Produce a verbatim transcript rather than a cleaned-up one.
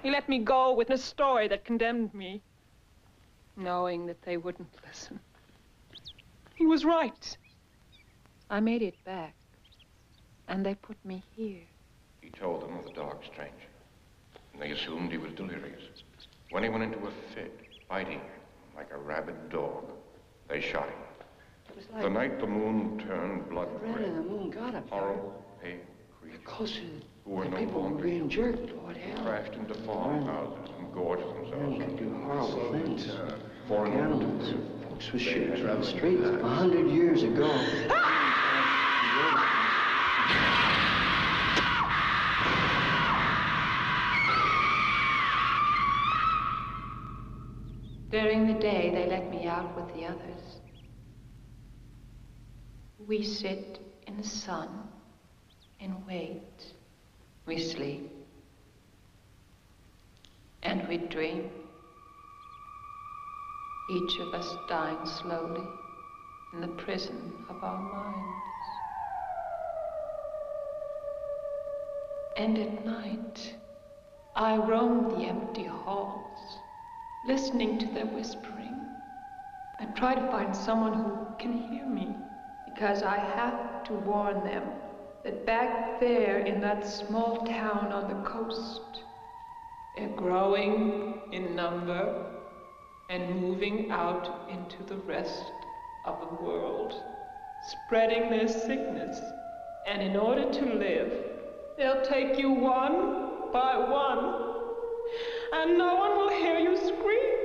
He let me go with a story that condemned me, knowing that they wouldn't listen. He was right. I made it back, and they put me here. He told them of the dark stranger, and they assumed he was delirious. When he went into a fit, biting like a rabid dog, they shot him. Like the night the moon turned blood red, and the moon got him. Horrible, pale creatures Closer, who were no people longer were being jerked, Lord hell. crashed into farmhouses and gorged themselves. They could do horrible things. Uh, foreign Animals, folks with ships on the streets. A hundred years ago. During the day, they let me out with the others. We sit in the sun and wait. We sleep. And we dream. Each of us dying slowly in the prison of our minds. And at night, I roam the empty halls, listening to their whispering. I try to find someone who can hear me, because I have to warn them that back there in that small town on the coast, they're growing in number and moving out into the rest of the world, spreading their sickness. And in order to live, they'll take you one by one, and no one will hear you scream.